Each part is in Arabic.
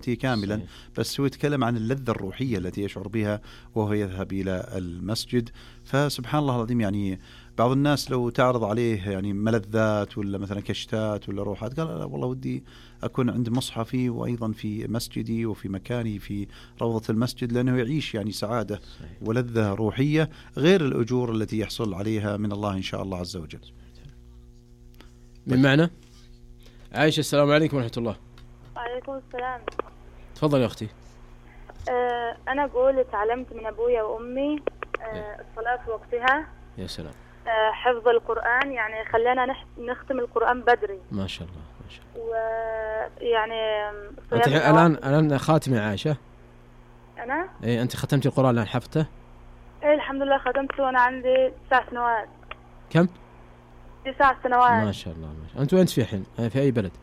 أمتي كاملا. بس هو يتكلم عن اللذة الروحية التي يشعر بها وهو يذهب إلى المسجد. فسبحان الله العظيم، يعني بعض الناس لو تعرض عليه يعني ملذات ولا مثلا كشتات ولا روحات، قال لا والله ودي أكون عند مصحفي وأيضا في مسجدي وفي مكاني في روضة المسجد، لأنه يعيش يعني سعادة ولذة روحية غير الأجور التي يحصل عليها من الله إن شاء الله عز وجل. من معنا عائشة. السلام عليكم ورحمة الله. وعليكم السلام. تفضل يا أختي. أنا أقول تعلمت من أبويا وأمي الصلاة في وقتها. يا سلام. حفظ القرآن، يعني خلانا نختم القرآن بدري. ما شاء الله ما شاء الله. ويعني أنت الآن خاتمة عائشة؟ أنا؟ إيه أنت ختمت القرآن الآن حفظته؟ إيه الحمد لله ختمته وأنا عندي 9 سنوات. كم؟ 9 سنوات. ما شاء الله ما شاء الله. أنت وين في الحين؟ في أي بلد؟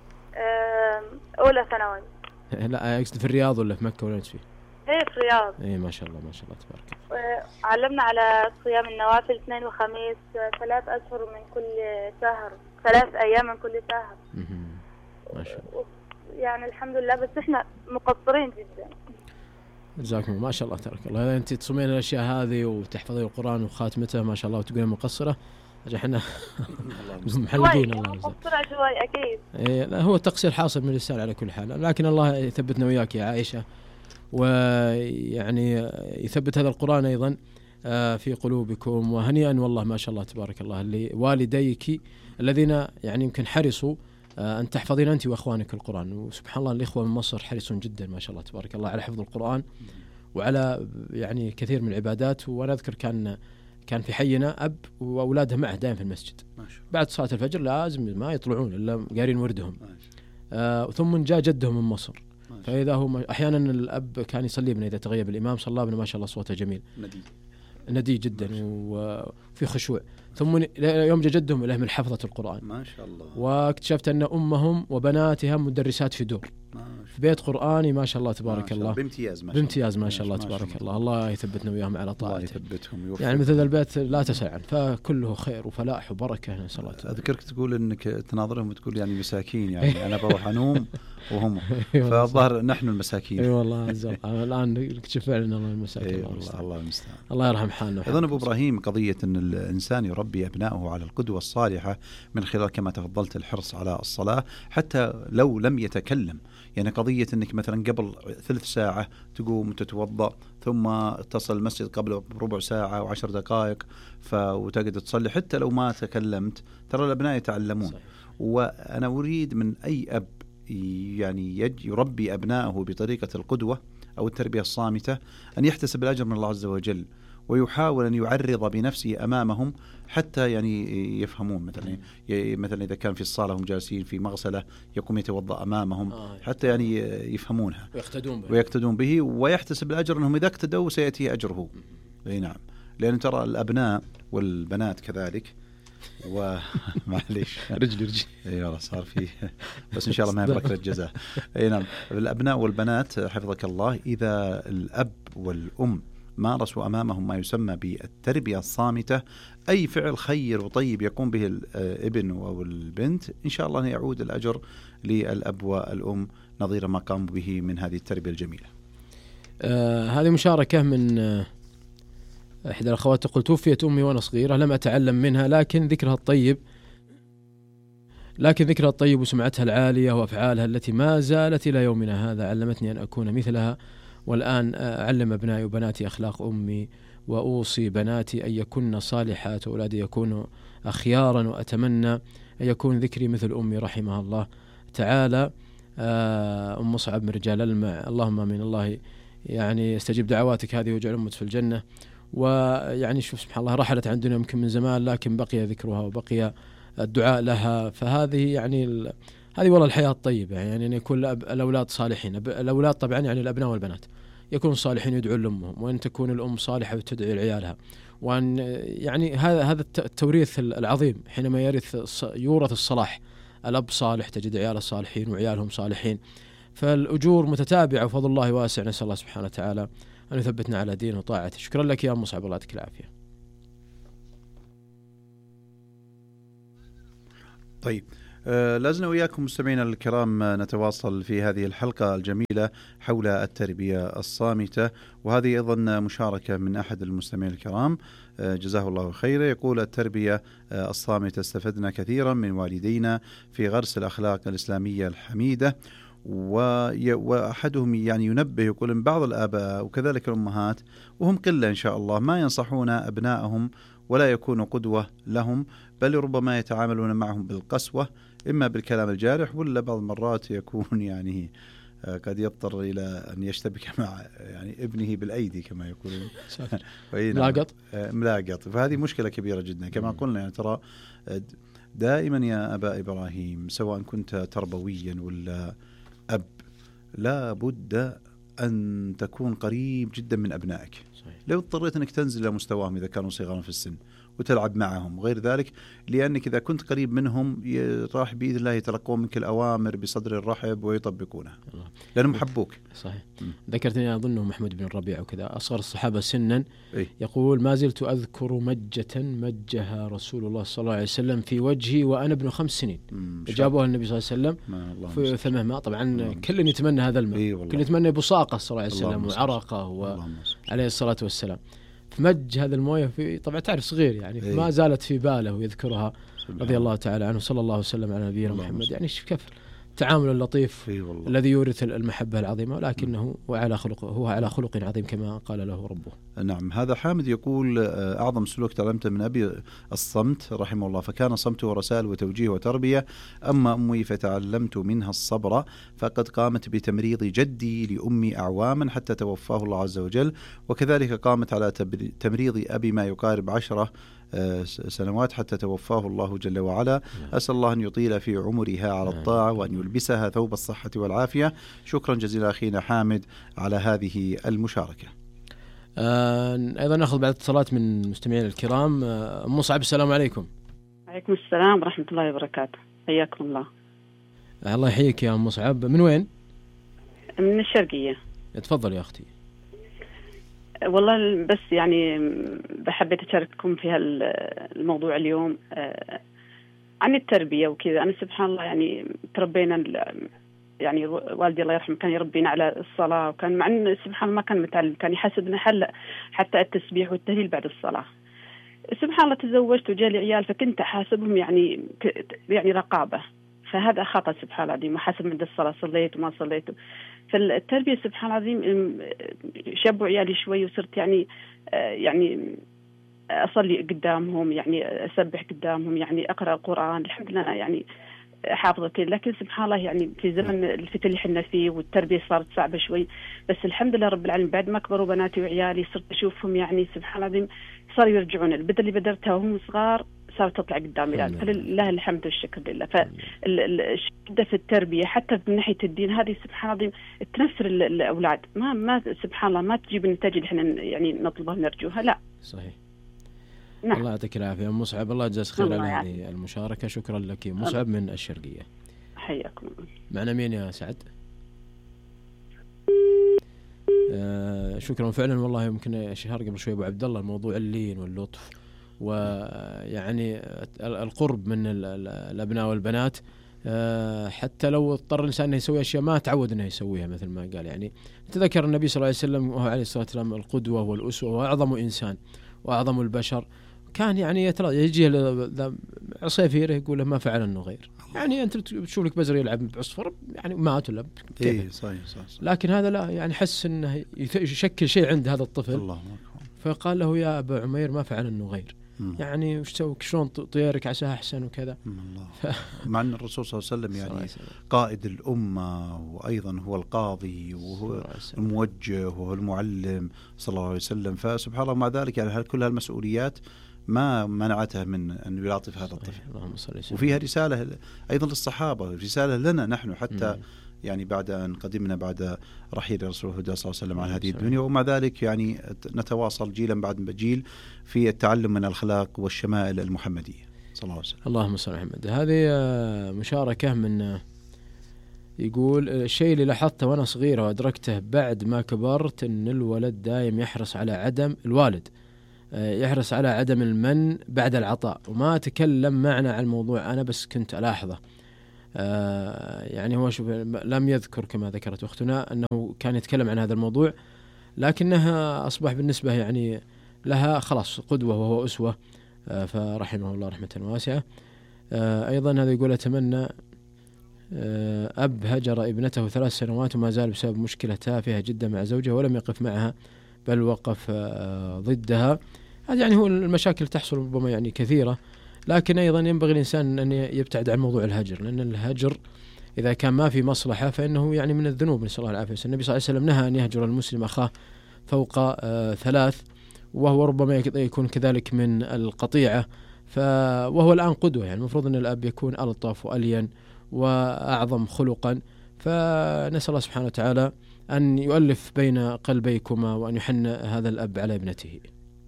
أولى ثانوي. لا أقصد في الرياض ولا في مكة ولا أنت فيه؟ إيه في الرياض. إيه ما شاء الله ما شاء الله تبارك الله. علمنا على صيام النوافل 2 وخميس 3 أشهر من كل شهر، 3 أيام من كل شهر. ما شاء الله. يعني الحمد لله، بس إحنا مقصرين جدا. جزاكم ما شاء الله تبارك الله. أنت تصومين الأشياء هذه وتحفظين القرآن وخاتمته ما شاء الله وتقولين مقصرة. احنا محلدين. الله يجزاك. مقصرة شوي أكيد. إيه لا هو التقصير حاصل من الإنسان على كل حال، لكن الله يثبتنا وياك يا عائشة، ويعني يثبت هذا القرآن أيضا في قلوبكم. وهنيئا والله ما شاء الله تبارك الله لوالديك الذين يعني يمكن حرصوا أن تحفظين أنت وأخوانك القرآن. وسبحان الله الإخوة من مصر حرصون جدا ما شاء الله تبارك الله على حفظ القرآن وعلى يعني كثير من العبادات. وأنا أذكر كان في حينا أب وأولاده معه دائما في المسجد بعد صلاة الفجر، لازم ما يطلعون إلا قارين وردهم. ثم جاء جدهم من مصر، فإذا هو أحيانا الأب كان يصلي بنا إذا تغيب الإمام صلى بنا ما شاء الله صوته جميل ندي جدا وفي خشوع. ثم يوم جاء جدهم إليه من حفظة القرآن ما شاء الله، واكتشفت أن أمهم وبناتها مدرسات في دور في بيت قرآني ما شاء الله تبارك الله بامتياز ما شاء الله تبارك الله. الله يثبتنا وياهم على طاعته، يعني مثل البيت لا تسأل عنه، فكله خير وفلاح وبركة نسأل الله. أذكرك تقول إنك تناظرهم وتقول يعني مساكين، يعني أنا بروح أنوم وهم فالظاهر نحن المساكين. اي والله عز وجل. الآن نكتشف فعلا الله المساكين. الله المستعان. الله يرحم حالنا. أيضا أبو إبراهيم قضية أن الإنسان يربي أبنائه على القدوة الصالحة من خلال كما تفضلت الحرص على الصلاة حتى لو لم يتكلم. يعني قضية أنك مثلا قبل 3 ساعة تقوم تتوضأ ثم تصل المسجد قبل ربع ساعة و10 دقائق وتقعد تصلي حتى لو ما تكلمت، ترى الأبناء يتعلمون. وأنا أريد من أي أب يعني يربي أبنائه بطريقة القدوة أو التربية الصامتة أن يحتسب الأجر من الله عز وجل، ويحاول أن يعرض بنفسه أمامهم حتى يعني يفهمون. مثلا إذا كان في الصالة هم جالسين في مغسلة يقوم يتوضأ أمامهم حتى يعني يفهمونها ويقتدون به ويحتسب الأجر أنهم إذا اقتدوا سيأتي أجره. نعم، لأن ترى الأبناء والبنات كذلك ومعليش رجلي اي والله صار فيه بس ان شاء الله ما يبرك الجزاء. اي نعم، الابناء والبنات حفظك الله اذا الاب والام مارسوا امامهم ما يسمى بالتربيه الصامته، اي فعل خير وطيب يقوم به الابن او البنت ان شاء الله يعود الاجر للاب والام نظير ما قاموا به من هذه التربيه الجميله. هذه مشاركه من إحدى الأخوات تقول: توفيت أمي وأنا صغيرة لم أتعلم منها، لكن ذكرها الطيب وسمعتها العالية وأفعالها التي ما زالت إلى يومنا هذا علمتني أن أكون مثلها، والآن أعلم أبنائي وبناتي أخلاق أمي، وأوصي بناتي أن يكون صالحات وأولادي يكونوا أخيارا، وأتمنى أن يكون ذكري مثل أمي رحمها الله تعالى. أم مصعب من رجال المع. اللهم آمين. الله يعني يستجيب دعواتك هذه ويجعل أمك في الجنة. ويعني شوف سبحان الله رحلت عن الدنيا يمكن من زمان، لكن بقي ذكرها وبقي الدعاء لها. فهذه يعني هذه والله الحياة الطيبة، يعني أن يكون الأولاد صالحين. الأولاد طبعا يعني الأبناء والبنات يكونوا صالحين يدعون لأمهم، وأن تكون الأم صالحة وتدعي لعيالها، وأن يعني هذا التوريث العظيم حينما يورث الصلاح. الأب صالح تجد عياله صالحين وعيالهم صالحين، فالأجور متتابعة وفضل الله واسع. نسأل الله سبحانه وتعالى أن يثبتنا على دين وطاعته. شكرا لك يا مصعب، الله يعطيك العافية. طيب لازلنا وياكم مستمعينا الكرام نتواصل في هذه الحلقة الجميلة حول التربية الصامتة، وهذه أيضا مشاركة من أحد المستمعين الكرام جزاه الله خيرا. يقول: التربية الصامتة استفدنا كثيرا من والدينا في غرس الأخلاق الإسلامية الحميدة، وأحدهم يعني ينبه يقول إن بعض الآباء وكذلك الأمهات وهم قلة إن شاء الله ما ينصحون أبنائهم ولا يكونوا قدوة لهم، بل ربما يتعاملون معهم بالقسوة إما بالكلام الجارح ولا بعض المرات يكون يعني قد يضطر إلى أن يشتبك مع يعني ابنه بالأيدي كما يقولون ملاقط. فهذه مشكلة كبيرة جدا كما قلنا. يعني ترى دائما يا أبا إبراهيم سواء كنت تربويا ولا أب لا بد أن تكون قريب جدا من أبنائك. لو اضطريت أنك تنزل إلى مستواهم إذا كانوا صغارا في السن وتلعب معهم وغير ذلك، لأنك إذا كنت قريب منهم راح بإذن الله يتلقون منك الأوامر بصدر الرحب ويطبقونها لأنهم حبوك. صحيح. ذكرتني أظنه محمود بن الربيع وكذا أصغر الصحابة سنا يقول: ما زلت أذكر مجة مجها رسول الله صلى الله عليه وسلم في وجهي وأنا ابن 5 سنين. جابوها النبي صلى الله عليه وسلم في فمه ماء. طبعا كل يتمنى هذا الماء، كل يتمنى بصاقة صلى الله عليه وسلم وعرقه عليه الصلاة والسلام. فمج هذا المويه في طبعا تعرف صغير يعني ما زالت في باله ويذكرها رضي الله تعالى عنه صلى الله وسلم على نبينا محمد. يعني كيف التعامل اللطيف الذي يورث المحبة العظيمة، ولكنه هو على خلق عظيم كما قال له ربه. نعم. هذا حامد يقول: أعظم سلوك تعلمته من أبي الصمت رحمه الله، فكان صمته رسائل وتوجيه وتربية. أما أمي فتعلمت منها الصبر، فقد قامت بتمريض جدي لأمي أعواما حتى توفاه الله عز وجل، وكذلك قامت على تمريض أبي ما يقارب 10 سنوات حتى توفاه الله جل وعلا. أسأل الله أن يطيل في عمرها على الطاعة وأن يلبسها ثوب الصحة والعافية. شكرا جزيلا أخينا حامد على هذه المشاركة. أيضا نأخذ بعض اتصالات من مستمعين الكرام. مصعب، السلام عليكم. عليكم السلام ورحمة الله وبركاته، حياكم الله. الله يحييك يا مصعب. من وين؟ من الشرقية. تفضل يا أختي. والله بس يعني بحبيت أشارككم في الموضوع اليوم عن التربية وكذا. أنا سبحان الله يعني تربينا، يعني والدي الله يرحمه كان يربينا على الصلاة، وكان مع أن سبحان الله ما كان متعلم، كان يحسبنا حتى التسبيح والتهليل بعد الصلاة. سبحان الله تزوجت وجالي عيال فكنت أحاسبهم يعني رقابة، فهذا خطأ سبحان الله. ما حسب من الصلاة صليت وما صليت. فالتربية سبحان الله العظيم شبوا عيالي شوي، وصرت يعني أصلي قدامهم، يعني أسبح قدامهم، يعني أقرأ القرآن الحمد لله يعني حافظة كده. لكن سبحان الله يعني في زمن الفتن اللي حنا فيه والتربية صارت صعبة شوي، بس الحمد لله رب العالمين بعد ما كبروا بناتي وعيالي صرت أشوفهم يعني سبحان الله العظيم صاروا يرجعون البدل اللي بدرتها وهم صغار صارت تطلع قدامي. فلله الحمد والشكر لله. فالشدة في التربية حتى من ناحية الدين هذه سبحان الله تنفر الأولاد، ما سبحان الله ما تجيب النتائج اللي احنا يعني نطلبها ونرجوها. لا صحيح. نعم. الله يعطيك العافية مصعب، الله يجزاك خير على هذه المشاركة. شكرا لك مصعب من الشرقية. حياكم. معنا مين يا سعد؟ شكرا فعلا. والله يمكن شهر قبل شوي أبو عبد الله الموضوع اللين واللطف ويعني القرب من الأبناء والبنات، حتى لو اضطر الإنسان أنه يسوي أشياء ما تعود أنه يسويها مثل ما قال. يعني تذكر النبي صلى الله عليه وسلم وهو عليه الصلاة والسلام القدوة والأسوة وأعظم إنسان وأعظم البشر، كان يعني يجي عصيفيره يقول له ما فعل النغير. يعني أنت بتشوف لك بزر يلعب بعصفر يعني مات ولا إيه صحيح. لكن هذا لا، يعني حس أنه يشكل شيء عند هذا الطفل. الله. فقال له يا أبا عمير ما فعل النغير. يعني وش تسوي شلون طيارك عساها أحسن وكذا. مع أن الرسول صلى الله عليه وسلم يعني قائد الأمة، وأيضا هو القاضي وهو الموجه وهو المعلم صلى الله عليه وسلم. فسبحان الله مع ذلك يعني كل هالمسؤوليات ما منعته من أن يلاطف هذا الطفل. وفيها رسالة أيضا للصحابة، رسالة لنا نحن حتى يعني بعد أن قدمنا بعد رحيل رسول الله صلى الله عليه وسلم عن هذه الدنيا، ومع ذلك يعني نتواصل جيلا بعد جيل في التعلم من الأخلاق والشمائل المحمدية صلى الله عليه وسلم. اللهم صل على محمد. هذه مشاركة من يقول: الشيء اللي لاحظته وأنا صغيرة وأدركته بعد ما كبرت أن الولد دائم يحرص على عدم المن بعد العطاء، وما تكلم معنا عن الموضوع. أنا بس كنت ألاحظه يعني هو شوف لم يذكر كما ذكرت أختنا أنه كان يتكلم عن هذا الموضوع، لكنها أصبح بالنسبة يعني لها خلاص قدوة وهو أسوة، فرحمه الله رحمة واسعة. أيضا هذا يقول أتمنى أب هجر ابنته 3 سنوات وما زال بسبب مشكلة تافهة جدا مع زوجها ولم يقف معها بل وقف ضدها. هذا يعني هو المشاكل تحصل ربما يعني كثيرة، لكن أيضا ينبغي الإنسان أن يبتعد عن موضوع الهجر، لأن الهجر إذا كان ما في مصلحة فإنه يعني من الذنوب، نسأل الله العافية. النبي صلى الله عليه وسلم نهى أن يهجر المسلم أخاه فوق 3، وهو ربما يكون كذلك من القطيعة، وهو الآن قدوة. يعني المفروض أن الأب يكون ألطف وألين وأعظم خلقا، فنسأل الله سبحانه وتعالى أن يؤلف بين قلبيكما وأن يحن هذا الأب على ابنته.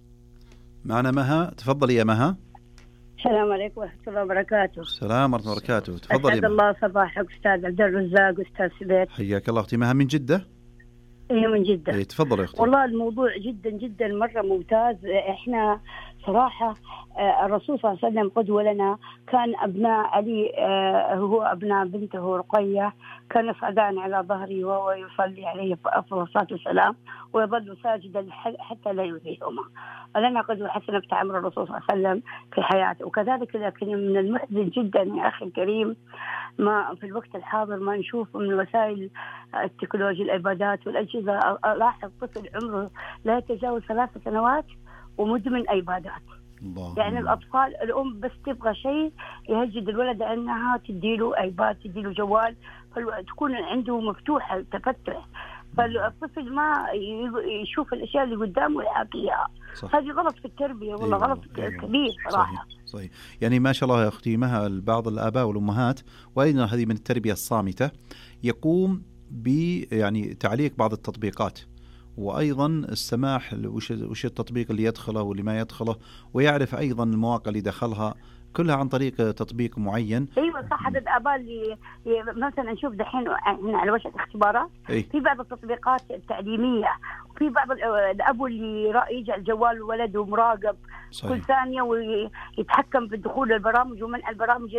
معنا مها، تفضلي يا مها. السلام عليكم ورحمة الله وبركاته. السلام ورحمة الله وبركاته، تفضلي. أسعد الله صباحك أستاذ عبد الرزاق أستاذ سبيت. حياك الله أختي مها من جدة. إيه من جدة. إيه تفضلي أختي. والله الموضوع جدا جدا مرة ممتاز. إحنا صراحة الرسول صلى الله عليه وسلم قدوة لنا. كان أبناء علي هو أبناء بنته رقية كان يصعدان على ظهري وهو يصلي عليه أفضل الصلاة والسلام ويظل ساجدا حتى لا يؤذيهما. لنا قدوة حسنة بتعامل الرسول صلى الله عليه وسلم في حياته. وكذلك لكن من المحزن جدا يا أخي الكريم ما في الوقت الحاضر ما نشوف من وسائل التكنولوجيا الإيبادات والأجهزة. لاحظ طفل عمره لا يتجاوز 3 سنوات ومدمن أيبادات. يعني الأطفال الأم بس تبغى شيء يهجد الولد أنها تديله أيباد تديله جوال فتكون عنده مفتوحة التفتح، فالطفل ما يشوف الأشياء اللي قدامه ويحاكيها. هذه غلط في التربية والله. أيوة. غلط كبير صراحة. صحيح. يعني ما شاء الله يا أختي مها بعض الآباء والأمهات وأيضا هذه من التربية الصامتة يقوم يعني تعليق بعض التطبيقات وأيضا السماح وش التطبيق اللي يدخله واللي ما يدخله، ويعرف أيضا المواقع اللي دخلها كلها عن طريق تطبيق معين. ايوه صح. هذا الآباء اللي مثلا نشوف دحين احنا على وشك اختبارات في بعض التطبيقات التعليميه، وفي بعض الأب اللي يجعل جوال ولده مراقب كل ثانيه ويتحكم في دخول البرامج ومنع البرامج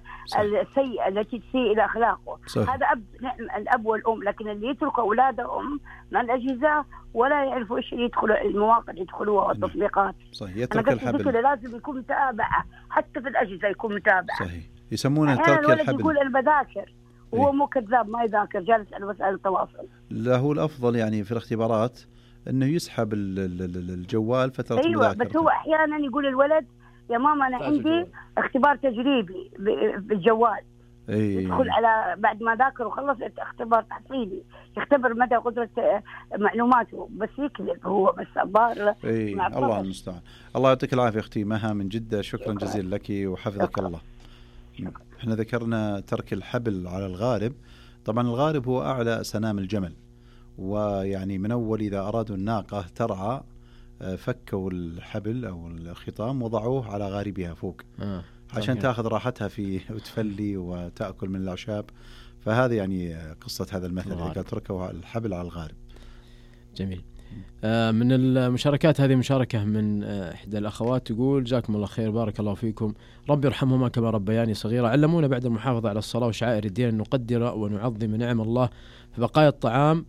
السيئه التي تسيء الى اخلاقه. هذا الأب والأم، لكن اللي يتركوا اولادهم مع الأجهزة ولا يعرفوا ايش يدخلوا المواقع اللي يدخلوها والتطبيقات. صحيح. يترك الحبل. لازم يكون متابعه حتى في الأجهزة يكون متابعة. صحيح. يسمونه ترك الحبل. يقول أنا بذاكر وهو مو كذاب ما يذاكر جالس على وسائل التواصل. لا هو الأفضل يعني في الاختبارات إنه يسحب الجوال فترة أيوة بس هو أحيانا يقول الولد يا ماما أنا عندي اختبار تجريبي بالجوال. يدخل على بعد ما ذاكر وخلص اختبار تحصيلي يختبر مدى قدرة معلوماته بس يكذب هو بس الظاهر. الله المستعان. الله يعطيك العافية أختي مها من جدة. شكرا جزيلا لك وحفظك الله. احنا ذكرنا ترك الحبل على الغارب. طبعا الغارب هو أعلى سنام الجمل، ويعني من أول إذا أرادوا الناقة ترعى فكوا الحبل أو الخطام وضعوه على غاربها فوق عشان تأخذ راحتها فيه وتفلي وتأكل من الأعشاب. فهذا يعني قصة هذا المثل اللي قال تركوا الحبل على الغارب. جميل. من المشاركات هذه مشاركة من إحدى الأخوات تقول جزاكم الله خير بارك الله فيكم ربي يرحمهما كما ربياني صغيرة علمونا بعد المحافظة على الصلاة وشعائر الدين أن نقدر ونعظم نعم الله في بقايا الطعام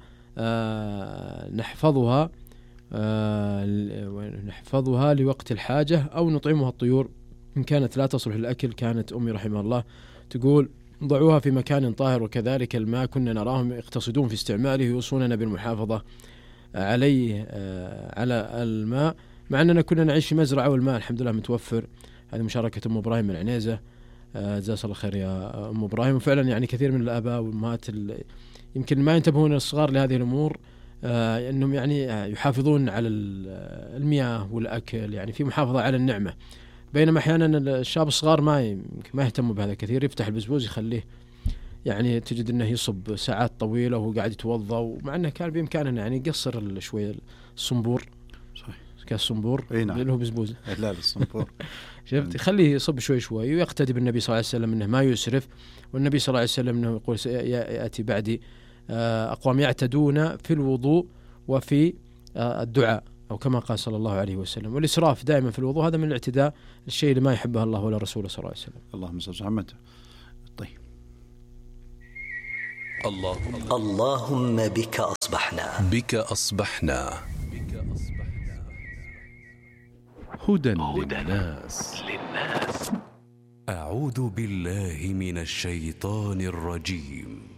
نحفظها لوقت الحاجة أو نطعمها الطيور إن كانت لا تصلح للأكل. كانت أمي رحمه الله تقول ضعوها في مكان طاهر، وكذلك الماء كنا نراهم يقتصدون في استعماله يوصوننا بالمحافظة عليه على الماء مع أننا كنا نعيش في مزرعة والماء الحمد لله متوفر. هذه مشاركة أم إبراهيم من عنيزة. جزاك الله خير يا أم إبراهيم. وفعلا يعني كثير من الآباء والأمهات يمكن ما ينتبهون الصغار لهذه الأمور، أنهم يعني يحافظون على المياه والأكل، يعني في محافظة على النعمة، بينما أحيانا الشاب الصغار ما يهتم بهذا كثير. يفتح البزبوز يخليه يعني تجد أنه يصب ساعات طويلة وهو قاعد يتوضأ، ومع أنه كان بإمكانه يعني يقصر شوية الصنبور. صحيح. كاس صنبور اللي هو بزبوز. لا الصنبور شفت يخليه يصب شوي ويقتدي بالنبي صلى الله عليه وسلم أنه ما يسرف. والنبي صلى الله عليه وسلم أنه يقول يأتي بعدي أقوام يعتدون في الوضوء وفي الدعاء أو كما قال صلى الله عليه وسلم. والإسراف دائما في الوضوء هذا من الاعتداء، الشيء اللي ما يحبه الله ولا رسوله صلى الله عليه وسلم. اللهم صل وسلم. طيب اللهم بك أصبحنا هدى للناس. أعوذ بالله من الشيطان الرجيم.